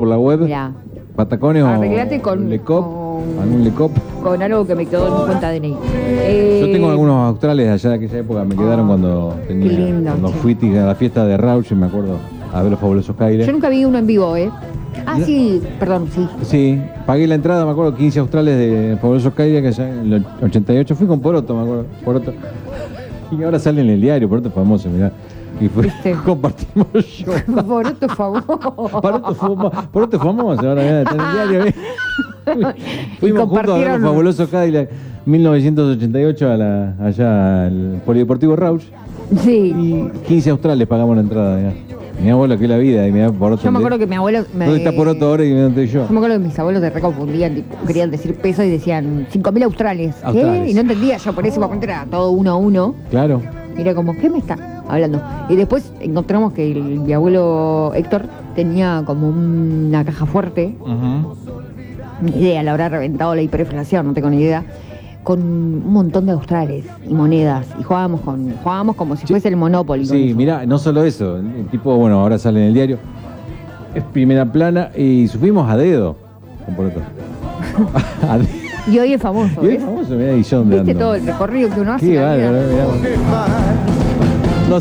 por la web. Mirá. Patacones o Arreglate con Lecop. Algún Lecop. con algo que me quedó en mi cuenta DNI. Yo tengo algunos australes allá de aquella época, me quedaron cuando tenía. Qué lindo, Cuando che. fui a la fiesta de Rauch, me acuerdo, a ver los fabulosos Caires. Yo nunca vi uno en vivo, ¿eh? Ah, sí, perdón, sí. Sí, pagué la entrada, me acuerdo, 15 australes de fabulosos Caires, que allá en el 88 fui con Poroto, me acuerdo. Poroto. Y ahora sale en el diario, Poroto famoso, mirá. Y ¿Viste? compartimos yo. Por favor. Poroto famoso, ahora mirá, está en el diario. Fuimos juntos a ver los fabulosos Cadillac 1988 allá al Polideportivo Rauch. Sí. Y 15 australes pagamos la entrada. Mirá vos lo que es la vida. Y mirá Poroto. Yo me acuerdo que mi abuelo... ¿Dónde está Poroto ahora y dónde estoy yo? Yo me acuerdo que mis abuelos se reconfundían, tipo, querían decir pesos y decían 5.000 australes. ¿Qué? Y no entendía, yo por ese momento era todo 1 a 1. Claro. Y era como, ¿qué me está hablando? Y después encontramos que mi abuelo Héctor tenía como una caja fuerte. Ni idea, le habrá reventado la hiperinflación, no tengo ni idea. Con un montón de australes y monedas. Y jugábamos como si fuese el Monopoly. Sí, mirá, no solo eso. El tipo, bueno, ahora sale en el diario. Es primera plana y subimos a dedo con Poroto. A dedo. Y hoy es famoso. Y hoy ¿ves? es famoso, mirá, y yo ¿Viste andando. todo el recorrido que uno hace? Qué en la vida? bárbaro, mirá.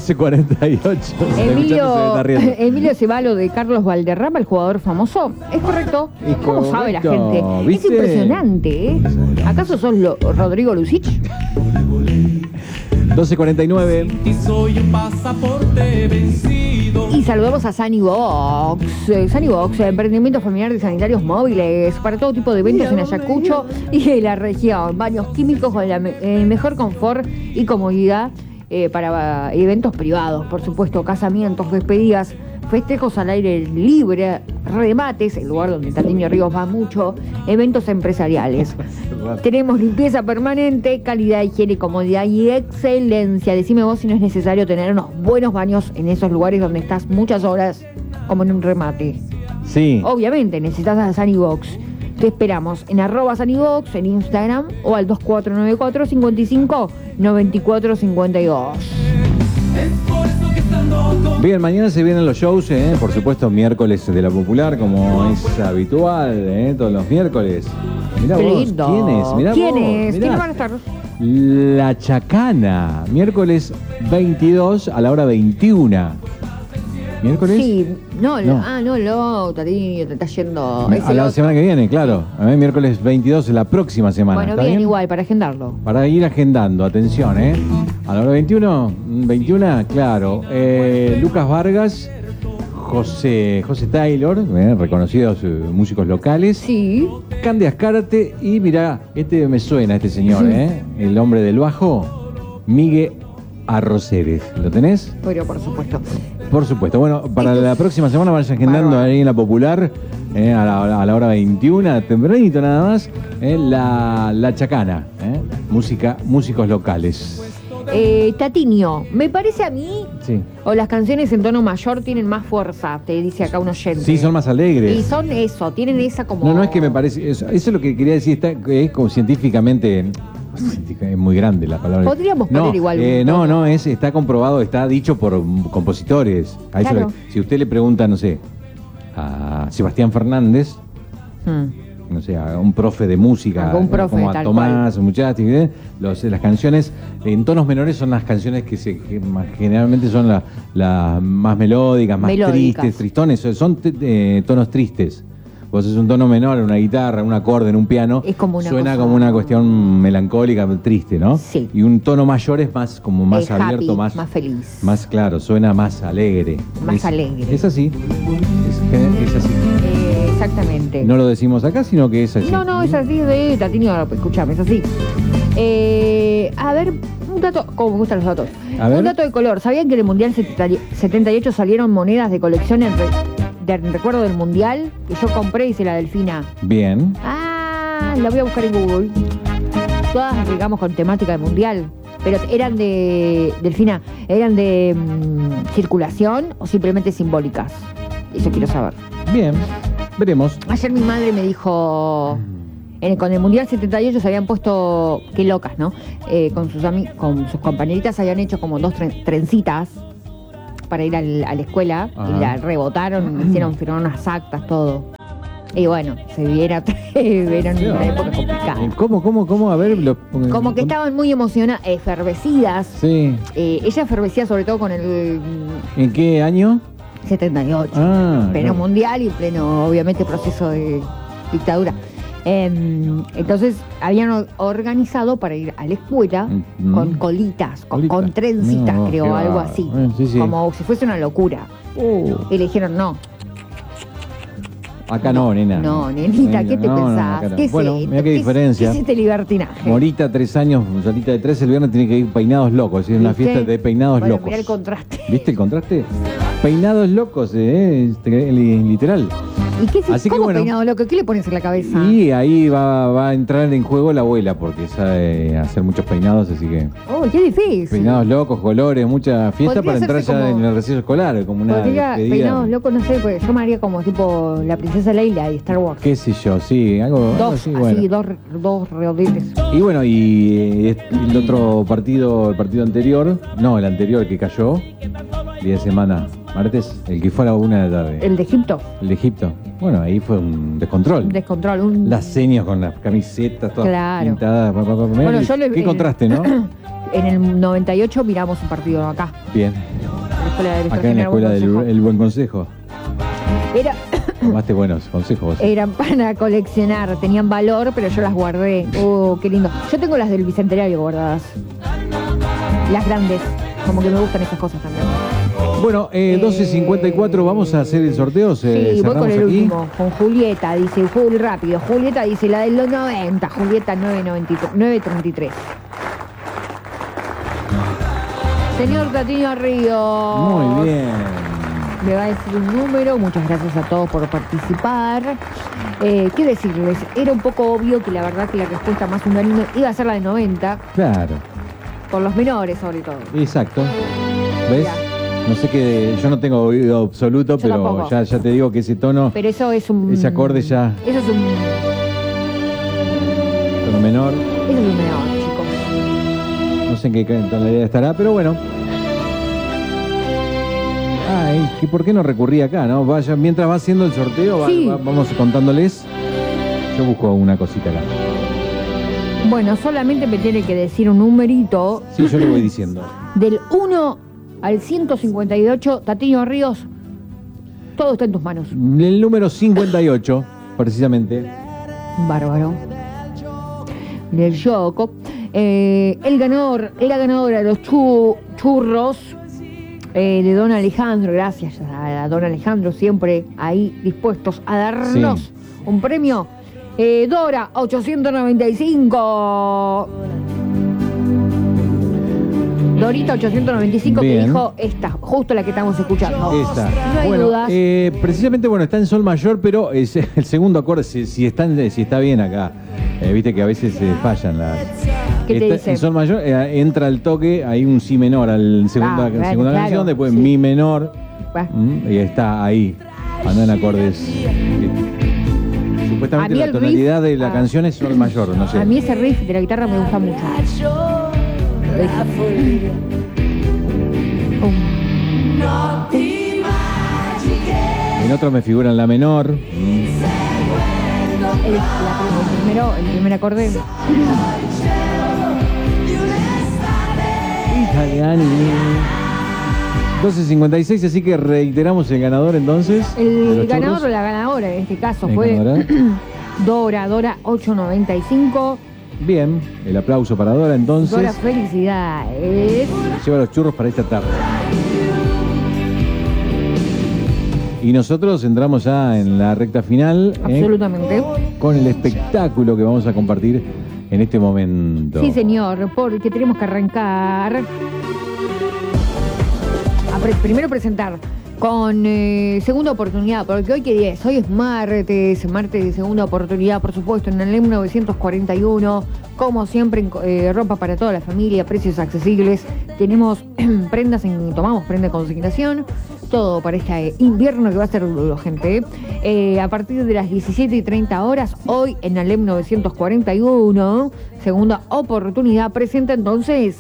12:48. Emilio Cebalo de Carlos Valderrama, el jugador famoso. ¿Es correcto? Es ¿Cómo sabe la correcto, gente? ¿viste? Es impresionante, ¿eh? ¿Acaso sos Rodrigo Lucich? 12:49. Y soy un pasaporte vencido. Y saludamos a Sunny Box. Sunny Box, emprendimiento familiar de sanitarios móviles para todo tipo de eventos en Ayacucho y en la región. Baños químicos con el mejor confort y comodidad para eventos privados, por supuesto, casamientos, despedidas, festejos al aire libre, remates, el lugar donde Tatiño Ríos va mucho, eventos empresariales. Tenemos limpieza permanente, calidad, higiene, comodidad y excelencia. Decime vos si no es necesario tener unos buenos baños en esos lugares donde estás muchas horas, como en un remate. Sí. Obviamente necesitas a Sunnybox. Te esperamos en @Sunnybox en Instagram o al 2494 55 94 52. Bien, mañana se vienen los shows, por supuesto, miércoles de la Popular, como es habitual, todos los miércoles. Mirá Qué vos, lindo. ¿quiénes? Mirá ¿Quiénes? vos, ¿Quiénes van a estar? La Chacana, miércoles 22 a la hora 21. ¿Miércoles? Sí, no. Tatiño, te está yendo. A la semana que viene, claro. Miércoles 22, la próxima semana. Bueno, ¿está bien, igual, para agendarlo. Para ir agendando, atención, A la hora 21, claro. Lucas Vargas, José Taylor, reconocidos músicos locales. Sí. Candy Azcárate y mirá, me suena este señor, el hombre del bajo, Miguel Arroceres. ¿Lo tenés? Pero por supuesto. Por supuesto. Bueno, para la próxima semana vayan agendando Bárbaro. ahí en la Popular, a la hora 21, tempranito nada más, la Chacana, músicos locales. Tatiño, me parece a mí, Sí. o las canciones en tono mayor tienen más fuerza, te dice acá un oyente. Sí, son más alegres. Y son eso, tienen esa como... No es que me parece, eso es lo que quería decir, es como científicamente, es muy grande la palabra. Podríamos poner igual un tono. No, está comprobado, está dicho por compositores. A eso Claro. si usted le pregunta, no sé, a Sebastián Fernández, no sé, a un profe de música, Un profe, como a tal Tomás, muchachos, las canciones en tonos menores son las canciones que generalmente son las más melódicas, más Melódicas. tristones, son tonos tristes. Vos haces un tono menor en una guitarra, en un acorde, en un piano, Es como una suena cosa- como una cuestión melancólica, triste, ¿no? Sí. Y un tono mayor es más como más happy, abierto, más feliz. más claro, suena más alegre. Más alegre. Es así. Es así. Exactamente. No lo decimos acá, sino que es así. No, es así de Tatiño, escuchame, es así. A ver, un dato, como me gustan los datos. A ver. Un dato de color. ¿Sabían que en el Mundial 78 salieron monedas de colección en recuerdo del Mundial? Que yo compré, hice la Delfina. Bien. La voy a buscar en Google. Todas, digamos, con temática de Mundial. Pero eran de, Delfina, ¿eran de circulación o simplemente simbólicas? Eso quiero saber. Bien. Veremos. Ayer mi madre me dijo, con el Mundial 78 se habían puesto, qué locas, ¿no? Con sus compañeritas habían hecho como 2 trencitas para ir a la escuela. Ajá. Y la rebotaron, hicieron firmar unas actas, todo. Y bueno, se viera, era una época complicada. ¿Cómo? A ver, Como que estaban muy emocionadas, efervecidas. Sí. Ella efervecía sobre todo con el ¿En qué año? 78. Pleno mundial y pleno, obviamente, proceso de dictadura. Entonces habían organizado para ir a la escuela con colitas, con trencitas, creo, algo así. Sí. Como si fuese una locura. Y le dijeron no. Acá no, nena. No, nenita, ¿qué te pensás? No. ¿Qué Bueno, mira qué diferencia. ¿Qué es este libertinaje? Morita, 3 años, Solita de 3, el viernes tiene que ir peinados locos. Es una fiesta de peinados locos. Mira el contraste. ¿Viste el contraste? Peinados locos, literal. ¿Y qué es Así ¿Cómo que bueno, peinado loco? ¿Qué le pones en la cabeza? Y ahí va a entrar en juego la abuela, porque sabe hacer muchos peinados, así que... Oh, qué difícil. Peinados locos, colores, mucha fiesta Podría para entrar hacerse ya como- en el receso escolar, como una Podría, despedida. peinados locos, no sé, pues yo me haría como tipo la princesa Leila y Star Wars. Qué sé yo, sí, algo Dos, así, bueno. dos redobles. Y bueno, y el otro partido, el partido anterior, no, el anterior que cayó, día de semana, martes, el que fue a la 1 de la tarde. El de Egipto. El de Egipto. Bueno, ahí fue un descontrol. Descontrol. Las señas con las camisetas todas Claro. pintadas. Bueno, yo le- Qué contraste, ¿no? En el 98 miramos un partido acá. Bien. Acá en la escuela del el Buen Consejo. Era, Tomaste buenos consejos vos. eran para coleccionar, tenían valor, pero yo las guardé. Oh, qué lindo. Yo tengo las del Bicentenario guardadas. Las grandes. Como que me gustan esas cosas también. Bueno, 12:54, vamos a hacer el sorteo. Sí, voy cerramos con el aquí. último, con Julieta, dice, full rápido. Julieta dice la de los 90, Julieta 933. Señor Tatiño Ríos. Muy bien. Me va a decir un número, muchas gracias a todos por participar. ¿Qué decirles? Era un poco obvio que la verdad que la respuesta más unánime iba a ser la de 90, Claro, por los menores sobre todo. exacto. ¿Ves? Ya. No sé qué, yo no tengo oído absoluto, Yo pero tampoco. ya te digo que ese tono, Pero eso es un... ese acorde ya, Eso es un tono menor, menor, chicos. no sé en qué tonalidad estará, pero bueno. Ay, ¿por qué no recurrí acá, no? Vaya, mientras va haciendo el sorteo, Sí. vamos contándoles. Yo busco una cosita acá. Bueno, solamente me tiene que decir un numerito Sí, yo le voy diciendo. del 1 al 158, Tatiño Ríos, todo está en tus manos. El número 58, precisamente. Bárbaro. Del Yoco. La ganadora de los churros de Don Alejandro, gracias a Don Alejandro, siempre ahí dispuestos a darnos un premio. Dora, 895. Dorita 895 que Bien. dijo esta, justo la que estamos escuchando. Esta. No hay Bueno, dudas. precisamente, bueno, está en sol mayor, pero es el segundo acorde, si está bien acá. Viste que a veces fallan las... ¿Qué te dice? En sol mayor entra al toque, hay un si menor al segunda claro, canción, después sí. mi menor, Bueno. y está ahí, andan acordes. Supuestamente A mí la el tonalidad riff, de la canción es sol mayor, no sé. A mí ese riff de la guitarra me gusta mucho. En otro me figuran la menor. El primer acorde. Italiani. 12:56, así que reiteramos el ganador entonces. de El los ganador o churros. la ganadora en este caso El fue ganador. Dora 895. Bien, el aplauso para Dora entonces. Dora, felicidades. Lleva los churros para esta tarde. Y nosotros entramos ya en la recta final Absolutamente. con el espectáculo que vamos a compartir en este momento. Sí, señor, porque tenemos que arrancar. Primero presentar con segunda oportunidad, porque hoy qué día es, hoy es martes de segunda oportunidad, por supuesto, en el LEM 941, como siempre, ropa para toda la familia, precios accesibles, tenemos tomamos prenda de consignación, todo para este invierno que va a ser duro, gente. A partir de las 17:30 horas, hoy en el LEM 941, segunda oportunidad, presenta entonces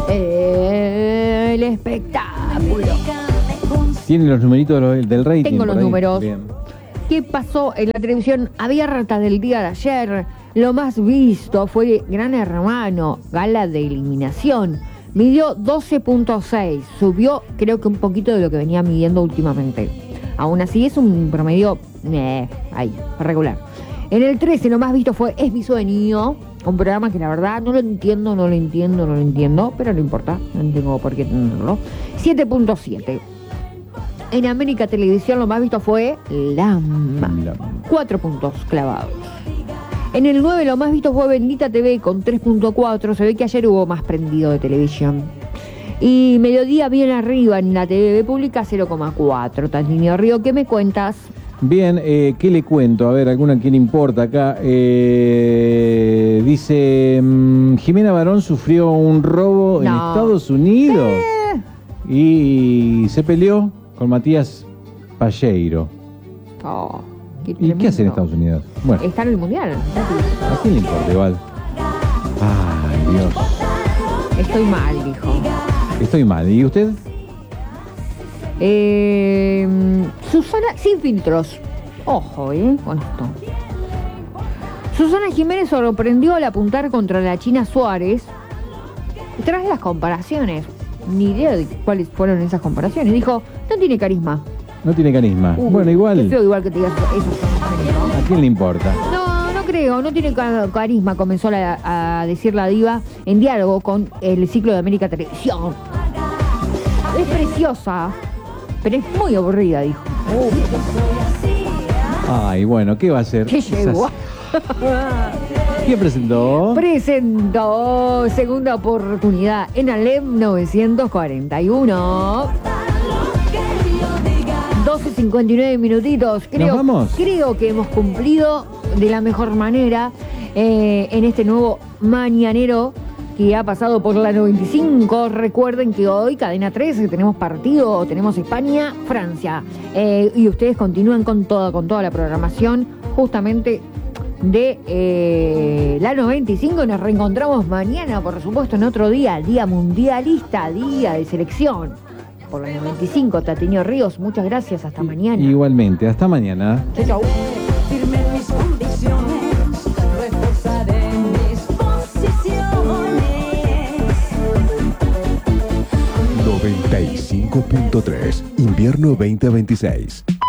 el espectáculo. ¿Tienen los numeritos del rating? Tengo por los ahí? números. Bien. ¿Qué pasó en la televisión abierta del día de ayer? Lo más visto fue Gran Hermano, gala de eliminación. Midió 12.6, subió creo que un poquito de lo que venía midiendo últimamente. Aún así es un promedio ahí, regular. En el 13 lo más visto fue Es mi sueño, un programa que la verdad no lo entiendo, pero no importa, no tengo por qué tenerlo. 7.7. En América Televisión lo más visto fue LAM. 4 puntos clavados. En el 9 lo más visto fue Bendita TV con 3.4. Se ve que ayer hubo más prendido de televisión. Y Mediodía bien arriba en la TV pública 0.4. Tantinio Río, ¿qué me cuentas? Bien, ¿qué le cuento? A ver, alguna que le importa acá. Dice, Jimena Barón sufrió un robo en Estados Unidos y se peleó con Matías Palleiro. ¿Y qué hace en Estados Unidos? Bueno, está en el Mundial. ¿A quién le importa igual? Ay, Dios. Estoy mal, dijo. Estoy mal. ¿Y usted? Susana, sin filtros. Ojo, con esto. Susana Jiménez sorprendió al apuntar contra la China Suárez tras las comparaciones. Ni idea de cuáles fueron esas comparaciones. Dijo, no tiene carisma. No tiene carisma. Bueno, igual. Qué feo igual que te digas eso. ¿A quién le importa? No creo, no tiene carisma, comenzó a decir la diva en diálogo con el ciclo de América Televisión. Es preciosa, pero es muy aburrida, dijo. Ay, bueno, ¿qué va a hacer? ¿Qué llegó? ¿Quién presentó? Presentó Segunda Oportunidad en Alem 941. 12:59 minutitos. Creo que hemos cumplido de la mejor manera en este nuevo mañanero que ha pasado por la 95. Recuerden que hoy, cadena 13, tenemos partido, tenemos España-Francia. Y ustedes continúan con toda la programación justamente de la 95. Nos reencontramos mañana, por supuesto, en otro día mundialista, día de selección. Por la 95, Tatinio Ríos, muchas gracias, hasta mañana. Igualmente, hasta mañana. Chau. Firme en mis convicciones, reforzaré mis posiciones. 95.3, invierno 2026.